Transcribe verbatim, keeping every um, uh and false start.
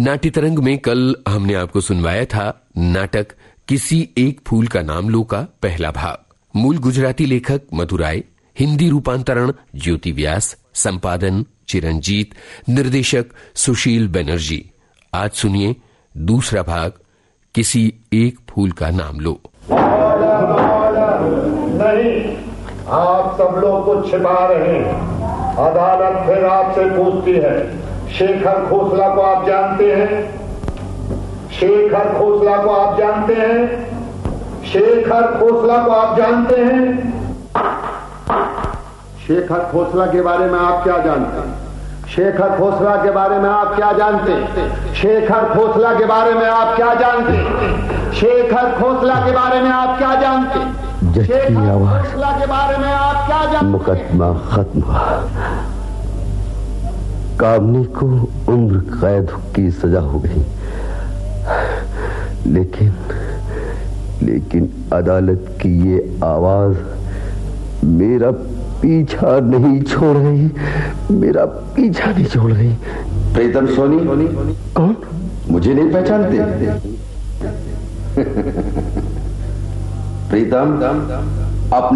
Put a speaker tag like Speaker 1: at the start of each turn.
Speaker 1: नाट्य तरंग में कल हमने आपको सुनवाया था नाटक किसी एक फूल का नाम लो का पहला भाग। मूल गुजराती लेखक मधुराय, हिंदी रूपांतरण ज्योति व्यास, संपादन चिरंजीत, निर्देशक सुशील बनर्जी। आज सुनिए दूसरा भाग किसी एक फूल का नाम लो।
Speaker 2: नहीं, आप सब लोग कुछ छिपा रहे हैं। अदालत फिर आपसे पूछती है, शेखर खोसला को आप जानते हैं? शेखर खोसला को आप जानते हैं? शेखर खोसला को आप जानते हैं? शेखर खोसला के बारे में आप क्या जानते हैं? शेखर खोसला के बारे में आप क्या जानते हैं? शेखर खोसला के बारे में आप क्या जानते हैं? शेखर खोसला के बारे में आप क्या जानते हैं?
Speaker 3: जज की आवाज,
Speaker 2: खोसला के बारे में आप क्या जानते हैं?
Speaker 3: मुकदमा खत्म हुआ। कामनी को उम्र कैद की सजा हो गई, लेकिन लेकिन अदालत की ये आवाज मेरा पीछा नहीं छोड़ रही, मेरा पीछा नहीं छोड़ रही।
Speaker 4: प्रीतम सोनी?
Speaker 3: कौन?
Speaker 4: मुझे नहीं पहचानते? प्रीतम, अपने